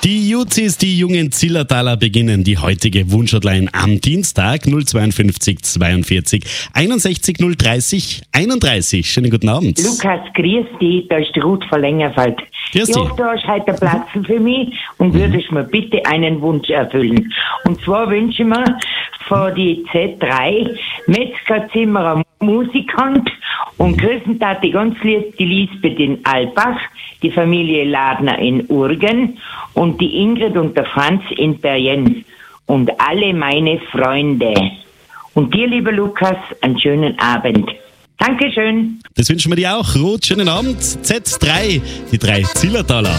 Die Juzis, die jungen Zillertaler, beginnen die heutige Wunschhotline am Dienstag 052 42 61 030 31. Schönen guten Abend. Lukas, grüß dich, da ist die Ruth von Längerfeld. Grüß Ich dich. hoffe, du hast heute Platz für mich und würdest mir bitte einen Wunsch erfüllen. Und zwar wünsche ich mir von die Z3 Metzger Zimmerer Musikant und grüßen tat die ganz lieb die Lisbeth in Albach, die Familie Ladner in Urgen und die Ingrid und der Franz in Bergen und alle meine Freunde. Und dir, lieber Lukas, einen schönen Abend. Dankeschön. Das wünschen wir dir auch. Ruth, schönen Abend. Z3, die drei Zillertaler.